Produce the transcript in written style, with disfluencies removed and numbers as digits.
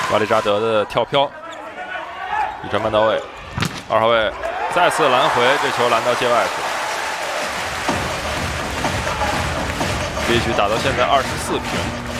瓦利扎德的跳飘，一传半到位，2号位再次拦回，这球拦到界外去。这一局打到现在24平。